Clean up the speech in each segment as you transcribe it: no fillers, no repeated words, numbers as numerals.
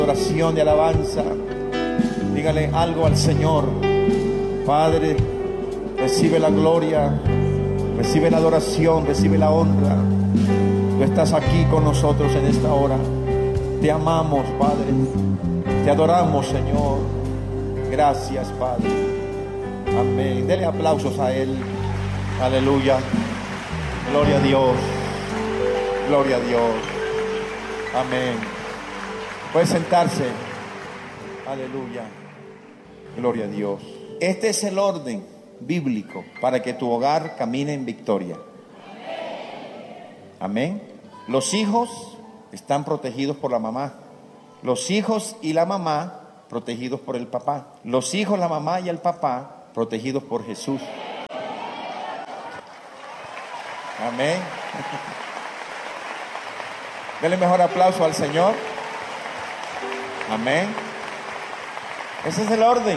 Oración de alabanza. Dígale algo al Señor. Padre, recibe la gloria, recibe la adoración, recibe la honra. Tú estás aquí con nosotros en esta hora. Te amamos, Padre. Te adoramos, Señor. Gracias, Padre. Amén. Dele aplausos a Él. Aleluya. Gloria a Dios. Gloria a Dios. Amén. Puede sentarse. Aleluya. Gloria a Dios. Este es el orden bíblico para que tu hogar camine en victoria. Amén. Los hijos están protegidos por la mamá. Los hijos y la mamá protegidos por el papá. Los hijos, la mamá y el papá protegidos por Jesús. Amén. Denle mejor aplauso al Señor. Amén. Ese es el orden.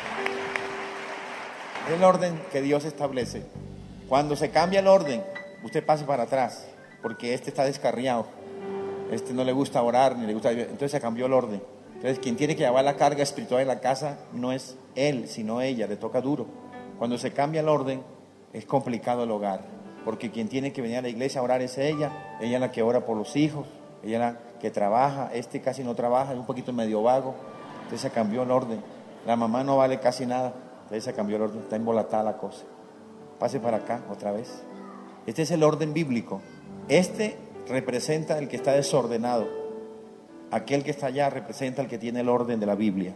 El orden que Dios establece. Cuando se cambia el orden, usted pase para atrás, porque este está descarriado. Este no le gusta orar, ni le gusta. Entonces se cambió el orden. Entonces quien tiene que llevar la carga espiritual en la casa no es él, sino ella. Le toca duro. Cuando se cambia el orden, es complicado el hogar, porque quien tiene que venir a la iglesia a orar es ella. Ella es la que ora por los hijos. Ella es la que trabaja. Este casi no trabaja, es un poquito medio vago. Entonces se cambió el orden. La mamá no vale casi nada. Entonces se cambió el orden. Está embolatada la cosa. Pase para acá otra vez. Este es el orden bíblico. Este representa el que está desordenado. Aquel que está allá representa el que tiene el orden de la Biblia.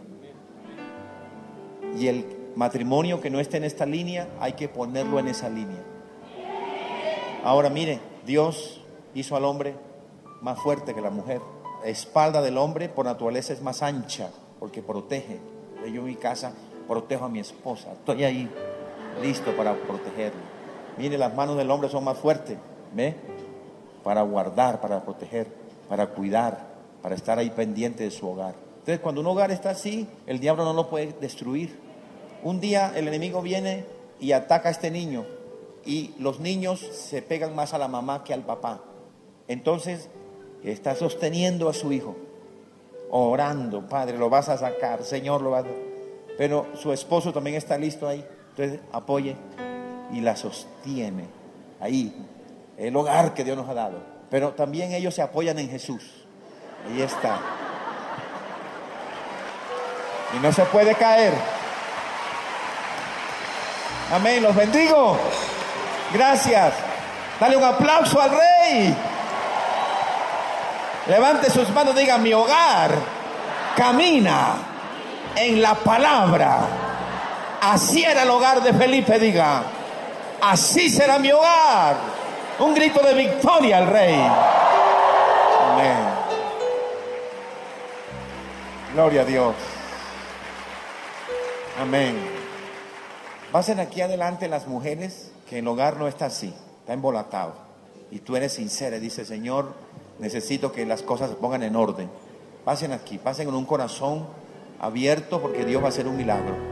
Y el matrimonio que no esté en esta línea, hay que ponerlo en esa línea. Ahora mire, Dios hizo al hombre más fuerte que la mujer. La espalda del hombre por naturaleza es más ancha, porque protege. Yo en mi casa protejo a mi esposa. Estoy ahí listo para protegerla. Mire, las manos del hombre son más fuertes, ¿ve? Para guardar, para proteger, para cuidar, para estar ahí pendiente de su hogar. Entonces, cuando un hogar está así, el diablo no lo puede destruir. Un día el enemigo viene y ataca a este niño, y los niños se pegan más a la mamá que al papá. Entonces está sosteniendo a su hijo, orando: Padre, lo vas a sacar, Señor, lo vas a... Pero su esposo también está listo ahí. Entonces apoye y la sostiene ahí, el hogar que Dios nos ha dado. Pero también ellos se apoyan en Jesús. Ahí está. Y no se puede caer. Amén, los bendigo. Gracias. Dale un aplauso al Rey. Levante sus manos, diga: mi hogar camina en la palabra. Así era el hogar de Felipe, diga: así será mi hogar. Un grito de victoria al Rey. Amén. Gloria a Dios. Amén. Pasen aquí adelante las mujeres, que el hogar no está así, está embolatado. Y tú eres sincera y dices: Señor, necesito que las cosas se pongan en orden. Pasen aquí, pasen con un corazón abierto, porque Dios va a hacer un milagro.